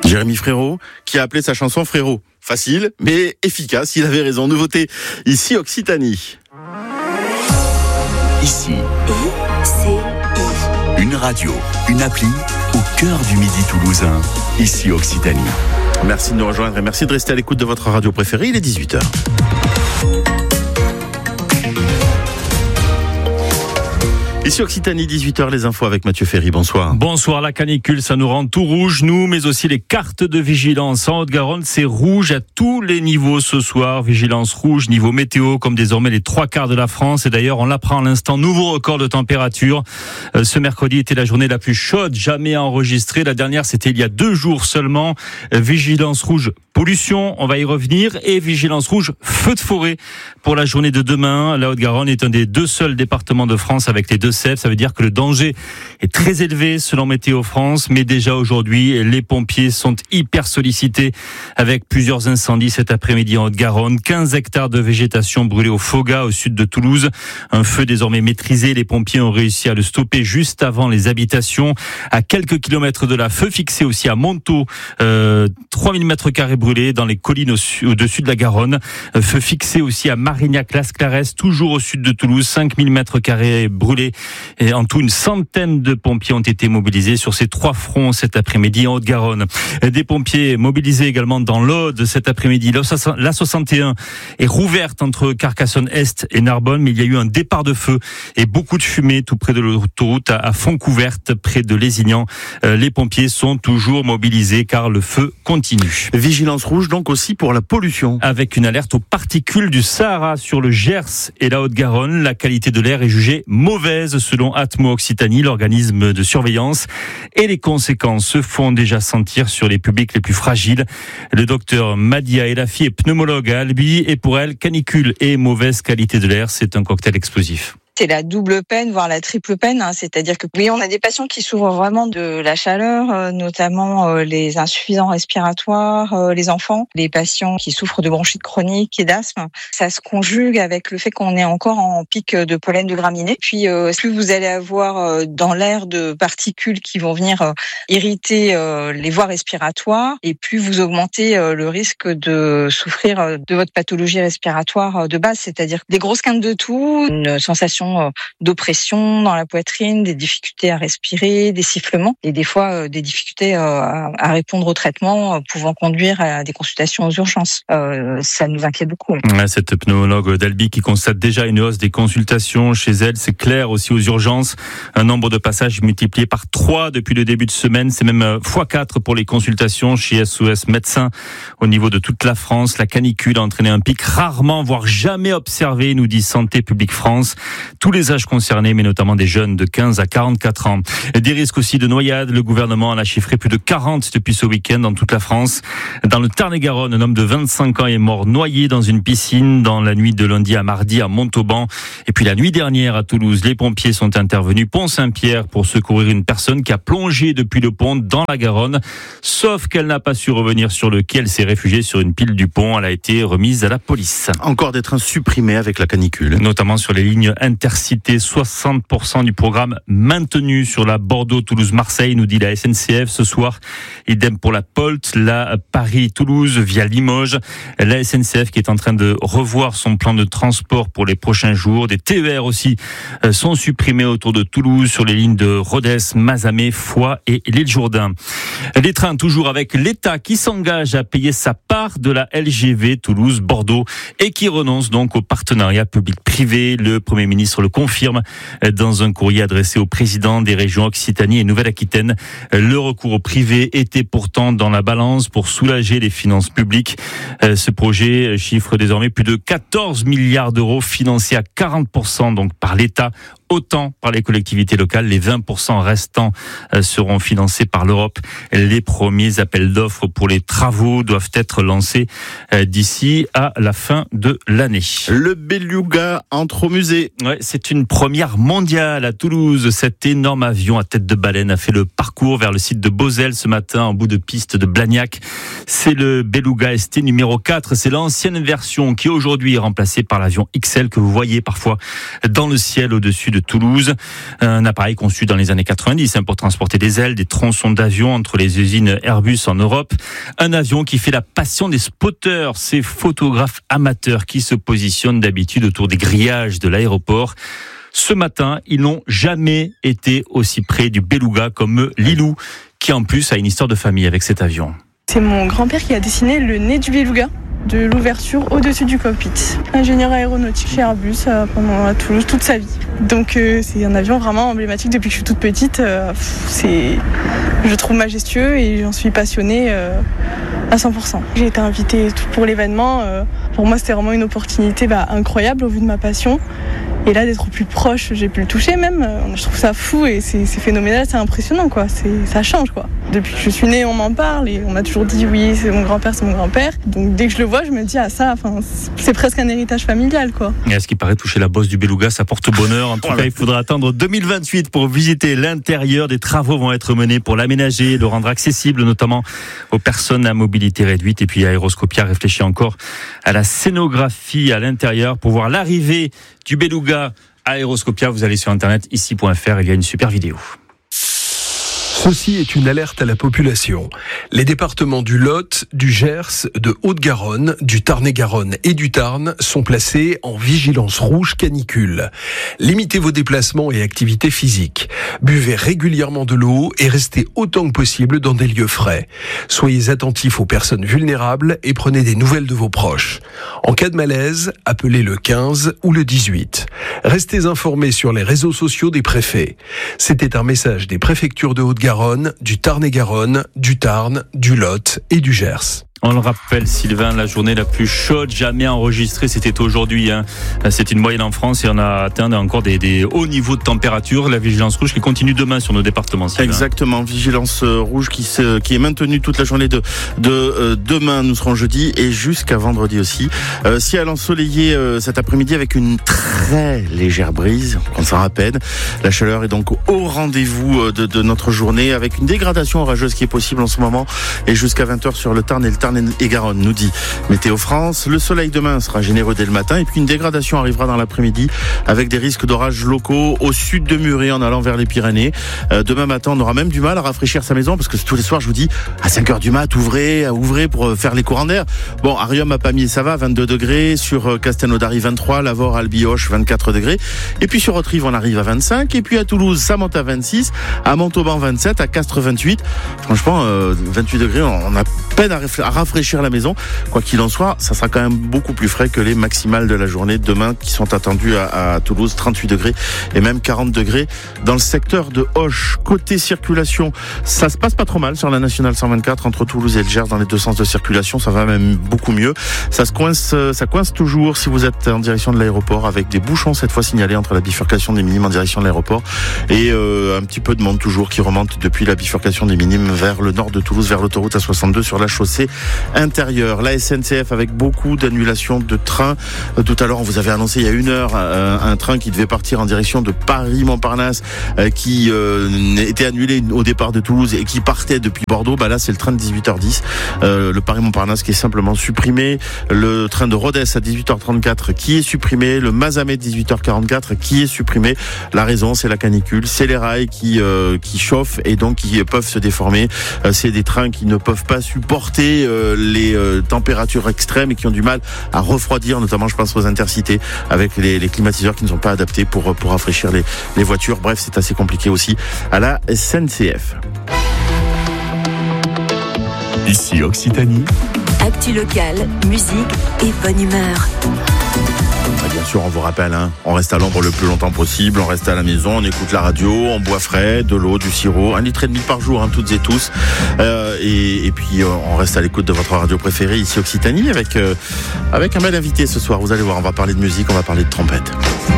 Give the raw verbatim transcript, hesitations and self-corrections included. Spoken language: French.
Jérémy Frérot, qui a appelé sa chanson Frérot. Facile, mais efficace, il avait raison. Nouveauté, ici Occitanie. Ici, I C I. une radio, une appli au cœur du Midi toulousain. Ici Occitanie. Merci de nous rejoindre et merci de rester à l'écoute de votre radio préférée. Il est dix-huit heures. Ici Occitanie, dix-huit heures, les infos avec Mathieu Ferry. Bonsoir. Bonsoir, la canicule, ça nous rend tout rouge, nous, mais aussi les cartes de vigilance. En Haute-Garonne, c'est rouge à tous les niveaux ce soir. Vigilance rouge, niveau météo, comme désormais les trois quarts de la France. Et d'ailleurs, on l'apprend à l'instant, nouveau record de température. Euh, ce mercredi était la journée la plus chaude jamais enregistrée. La dernière, c'était il y a deux jours seulement. Euh, vigilance rouge, pollution, on va y revenir. Et vigilance rouge, feu de forêt pour la journée de demain. La Haute-Garonne est un des deux seuls départements de France avec les deux Sèvres. Ça veut dire que le danger est très élevé selon Météo France, mais déjà aujourd'hui, les pompiers sont hyper sollicités avec plusieurs incendies cet après-midi en Haute-Garonne. quinze hectares de végétation brûlés au Foga, au sud de Toulouse. Un feu désormais maîtrisé. Les pompiers ont réussi à le stopper juste avant les habitations. À quelques kilomètres de là, feu fixé aussi à Montaut, euh, trois mille mètres carrés brûlés dans les collines au- au-dessus de la Garonne. Euh, feu fixé aussi à Marignac-Las-Clarès, toujours au sud de Toulouse, cinq mille mètres carrés brûlés. Et en tout, une centaine de pompiers ont été mobilisés sur ces trois fronts cet après-midi en Haute-Garonne. Des pompiers mobilisés également dans l'Aude cet après-midi. La soixante et un est rouverte entre Carcassonne-Est et Narbonne, mais il y a eu un départ de feu et beaucoup de fumée tout près de l'autoroute à Fontcouverte, près de Lézignan. Les pompiers sont toujours mobilisés car le feu continue. Vigilance rouge donc aussi pour la pollution. Avec une alerte aux particules du Sahara sur le Gers et la Haute-Garonne, la qualité de l'air est jugée mauvaise selon Atmo Occitanie, l'organisme de surveillance, et les conséquences se font déjà sentir sur les publics les plus fragiles. Le docteur Madia Elafi est pneumologue à Albi et pour elle, canicule et mauvaise qualité de l'air, c'est un cocktail explosif. C'est la double peine, voire la triple peine. Hein. C'est-à-dire que oui, on a des patients qui souffrent vraiment de la chaleur, euh, notamment euh, les insuffisants respiratoires, euh, les enfants, les patients qui souffrent de bronchite chronique et d'asthme. Ça se conjugue avec le fait qu'on est encore en pic de pollen de graminées. Puis euh, plus vous allez avoir euh, dans l'air de particules qui vont venir euh, irriter euh, les voies respiratoires, et plus vous augmentez euh, le risque de souffrir euh, de votre pathologie respiratoire euh, de base, c'est-à-dire des grosses quintes de toux, une sensation d'oppression dans la poitrine, des difficultés à respirer, des sifflements et des fois euh, des difficultés euh, à répondre au traitement euh, pouvant conduire à des consultations aux urgences. Euh, ça nous inquiète beaucoup. Cette pneumologue d'Albi qui constate déjà une hausse des consultations chez elle, c'est clair aussi aux urgences. Un nombre de passages multiplié par trois depuis le début de semaine, c'est même fois quatre pour les consultations chez S O S Médecins au niveau de toute la France. La canicule a entraîné un pic rarement, voire jamais observé, nous dit Santé publique France. Tous les âges concernés, mais notamment des jeunes de quinze à quarante-quatre ans. Des risques aussi de noyade. Le gouvernement en a chiffré plus de quarante depuis ce week-end dans toute la France. Dans le Tarn-et-Garonne, un homme de vingt-cinq ans est mort noyé dans une piscine dans la nuit de lundi à mardi à Montauban. Et puis la nuit dernière à Toulouse, les pompiers sont intervenus pont Saint-Pierre pour secourir une personne qui a plongé depuis le pont dans la Garonne. Sauf qu'elle n'a pas su revenir sur le quai. Elle s'est réfugiée sur une pile du pont. Elle a été remise à la police. Encore des trains supprimés avec la canicule. Notamment sur les lignes intercités, soixante pour cent du programme maintenu sur la Bordeaux-Toulouse-Marseille, nous dit la S N C F ce soir. Idem pour la Polt, la Paris-Toulouse via Limoges. La S N C F qui est en train de revoir son plan de transport pour les prochains jours. Des T E R aussi sont supprimés autour de Toulouse sur les lignes de Rodez, Mazamet, Foix et l'île Jourdain. Les trains toujours avec l'État qui s'engage à payer sa part de la L G V Toulouse-Bordeaux et qui renonce donc au partenariat public-privé. Le Premier ministre le confirme dans un courrier adressé au président des régions Occitanie et Nouvelle-Aquitaine. Le recours au privé était pourtant dans la balance pour soulager les finances publiques. Ce projet chiffre désormais plus de quatorze milliards d'euros financés à quarante pour cent donc par l'État, autant par les collectivités locales. Les vingt pour cent restants seront financés par l'Europe. Les premiers appels d'offres pour les travaux doivent être lancés d'ici à la fin de l'année. Le Beluga entre au musée. Ouais, c'est une première mondiale à Toulouse. Cet énorme avion à tête de baleine a fait le parcours vers le site de Beauzelle ce matin en bout de piste de Blagnac. C'est le Beluga S T numéro quatre. C'est l'ancienne version qui aujourd'hui est remplacée par l'avion X L que vous voyez parfois dans le ciel au-dessus de de Toulouse. Un appareil conçu dans les années quatre-vingt-dix pour transporter des ailes, des tronçons d'avions entre les usines Airbus en Europe. Un avion qui fait la passion des spotters, ces photographes amateurs qui se positionnent d'habitude autour des grillages de l'aéroport. Ce matin, ils n'ont jamais été aussi près du beluga comme Lilou, qui en plus a une histoire de famille avec cet avion. C'est mon grand-père qui a dessiné le nez du beluga, de l'ouverture au-dessus du cockpit. Ingénieur aéronautique chez Airbus euh, pendant à Toulouse toute sa vie. Donc euh, c'est un avion vraiment emblématique depuis que je suis toute petite. Euh, c'est, je le trouve majestueux et j'en suis passionnée euh, à cent pour cent. J'ai été invitée pour l'événement. Euh, pour moi, c'était vraiment une opportunité bah, incroyable au vu de ma passion. Et là, d'être au plus proche, j'ai pu le toucher même. Je trouve ça fou et c'est, c'est phénoménal, c'est impressionnant, quoi. C'est, ça change, quoi. Depuis que je suis née, on m'en parle et on m'a toujours dit oui, c'est mon grand-père, c'est mon grand-père. Donc dès que je le vois, je me dis ah ça, enfin, c'est presque un héritage familial, quoi. Et à ce qui paraît, toucher la bosse du beluga, ça porte bonheur. En tout cas, il faudra attendre deux mille vingt-huit pour visiter l'intérieur. Des travaux vont être menés pour l'aménager, le rendre accessible, notamment aux personnes à mobilité réduite. Et puis Aéroscopia réfléchit encore à la scénographie à l'intérieur pour voir l'arrivée du beluga à Aéroscopia. Vous allez sur internet ici point f r, il y a une super vidéo. Ceci est une alerte à la population. Les départements du Lot, du Gers, de Haute-Garonne, du Tarn-et-Garonne et du Tarn sont placés en vigilance rouge canicule. Limitez vos déplacements et activités physiques. Buvez régulièrement de l'eau et restez autant que possible dans des lieux frais. Soyez attentifs aux personnes vulnérables et prenez des nouvelles de vos proches. En cas de malaise, appelez le quinze ou le dix-huit. Restez informés sur les réseaux sociaux des préfets. C'était un message des préfectures de Haute-Garonne, du Tarn-et-Garonne, du Tarn, du Lot et du Gers. On le rappelle, Sylvain, la journée la plus chaude jamais enregistrée, c'était aujourd'hui. Hein. C'est une moyenne en France et on a atteint encore des, des hauts niveaux de température. La vigilance rouge qui continue demain sur nos départements. Sylvain. Exactement, vigilance rouge qui, se, qui est maintenue toute la journée de, de euh, demain. Nous serons jeudi et jusqu'à vendredi aussi. Euh, ciel ensoleillé euh, cet après-midi avec une très légère brise, on s'en rappelle. La chaleur est donc au rendez-vous de, de notre journée avec une dégradation orageuse qui est possible en ce moment et jusqu'à vingt heures sur le Tarn et le Tarn et Garonne, nous dit Météo France. Le soleil demain sera généreux dès le matin et puis une dégradation arrivera dans l'après-midi avec des risques d'orages locaux au sud de Muret en allant vers les Pyrénées. Euh, demain matin, on aura même du mal à rafraîchir sa maison parce que tous les soirs, je vous dis, à cinq heures du mat, ouvrez, ouvrez pour faire les courants d'air. Bon, à Riom, à Pamiers, ça va, vingt-deux degrés. Sur Castelnaudary, vingt-trois. Lavore, Albioche, vingt-quatre degrés. Et puis sur Autrive, on arrive à vingt-cinq. Et puis à Toulouse, ça monte à vingt-six. À Montauban, vingt-sept. À Castres, vingt-huit. Franchement, euh, vingt-huit degrés, on a peine à rafraîchir la maison. Quoi qu'il en soit, ça sera quand même beaucoup plus frais que les maximales de la journée demain qui sont attendues à, à Toulouse, trente-huit degrés et même quarante degrés dans le secteur de Auch. Côté circulation, ça se passe pas trop mal sur la nationale cent vingt-quatre entre Toulouse et le Gers dans les deux sens de circulation, ça va même beaucoup mieux. Ça se coince, ça coince toujours si vous êtes en direction de l'aéroport avec des bouchons cette fois signalés entre la bifurcation des Minimes en direction de l'aéroport et euh, un petit peu de monde toujours qui remonte depuis la bifurcation des Minimes vers le nord de Toulouse, vers l'autoroute A soixante-deux sur la chaussée intérieure. La S N C F avec beaucoup d'annulations de trains. Euh, tout à l'heure, on vous avait annoncé il y a une heure euh, un train qui devait partir en direction de Paris-Montparnasse euh, qui euh, était annulé au départ de Toulouse et qui partait depuis Bordeaux. Bah là, c'est le train de dix-huit heures dix. Euh, le Paris-Montparnasse qui est simplement supprimé. Le train de Rodez à dix-huit heures trente-quatre qui est supprimé. Le Mazamet dix-huit heures quarante-quatre qui est supprimé. La raison, c'est la canicule. C'est les rails qui, euh, qui chauffent et donc qui peuvent se déformer. Euh, c'est des trains qui ne peuvent pas supporter euh, les euh, températures extrêmes et qui ont du mal à refroidir, notamment je pense aux intercités avec les, les climatiseurs qui ne sont pas adaptés pour, pour rafraîchir les, les voitures. Bref, c'est assez compliqué aussi à la S N C F. Ici Occitanie. Actu locale, musique et bonne humeur. Bien sûr, on vous rappelle, hein, on reste à l'ombre le plus longtemps possible, on reste à la maison, on écoute la radio, on boit frais, de l'eau, du sirop, un litre et demi par jour, hein, toutes et tous. Euh, et, et puis, euh, on reste à l'écoute de votre radio préférée ici Occitanie avec, euh, avec un bel invité ce soir. Vous allez voir, on va parler de musique, on va parler de trompette.